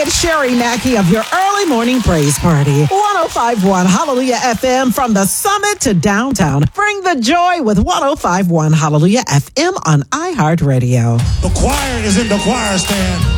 it's Sherry Mackey of your early morning praise party. 105.1 Hallelujah FM from the summit to downtown. Bring the joy with 105.1 Hallelujah FM on iHeartRadio. The choir is in the choir stand.